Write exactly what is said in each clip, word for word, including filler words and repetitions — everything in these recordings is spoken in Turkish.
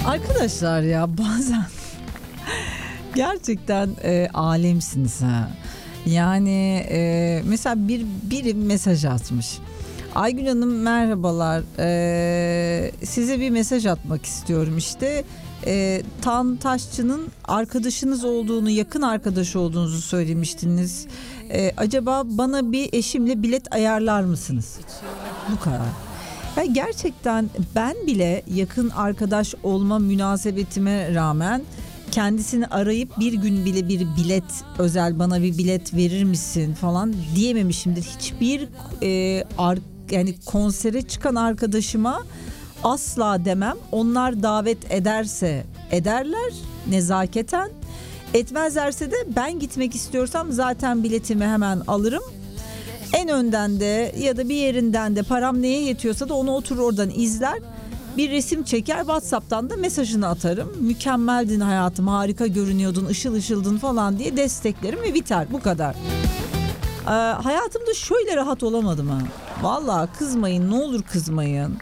Arkadaşlar ya bazen gerçekten e, alemsiniz ha. Yani e, mesela bir biri mesaj atmış. Aygül Hanım merhabalar. E, size bir mesaj atmak istiyorum işte. E, Tan Taşçı'nın arkadaşınız olduğunu, yakın arkadaş olduğunuzu söylemiştiniz. E, acaba bana bir eşimle bilet ayarlar mısınız? Bu kadar. Ya gerçekten ben bile yakın arkadaş olma münasebetime rağmen kendisini arayıp bir gün bile bir bilet, özel bana bir bilet verir misin falan diyememişimdir. Hiçbir e, ar, yani konsere çıkan arkadaşıma asla demem. Onlar davet ederse ederler nezaketen. Etmezlerse de ben gitmek istiyorsam zaten biletimi hemen alırım. En önden de ya da bir yerinden de param neye yetiyorsa da onu oturur oradan izler. Bir resim çeker, WhatsApp'tan da mesajını atarım. Mükemmeldin hayatım, harika görünüyordun, ışıl ışıldın falan diye desteklerim ve biter. Bu kadar. Ee, hayatımda şöyle rahat olamadım ha. Vallahi kızmayın, ne olur kızmayın.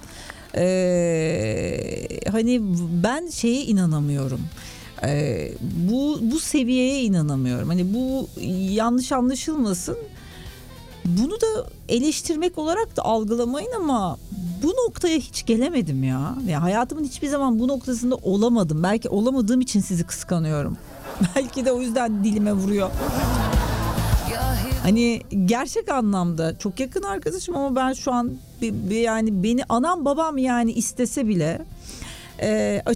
Ee, hani ben şeye inanamıyorum. Ee, bu bu seviyeye inanamıyorum. Hani bu yanlış anlaşılmasın. Bunu da eleştirmek olarak da algılamayın ama bu noktaya hiç gelemedim ya. Ya hayatımın hiçbir zaman bu noktasında olamadım. Belki olamadığım için sizi kıskanıyorum. Belki de o yüzden dilime vuruyor. Hani gerçek anlamda çok yakın arkadaşım ama ben şu an bir, bir yani beni anam babam yani istese bile e,